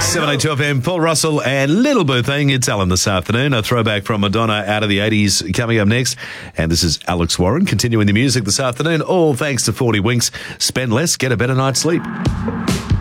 782 FM, Paul Russell and Little Boo Thing. It's Alan this afternoon. A throwback from Madonna out of the 80s coming up next. And this is Alex Warren continuing the music this afternoon. All thanks to 40 Winks. Spend less, get a better night's sleep.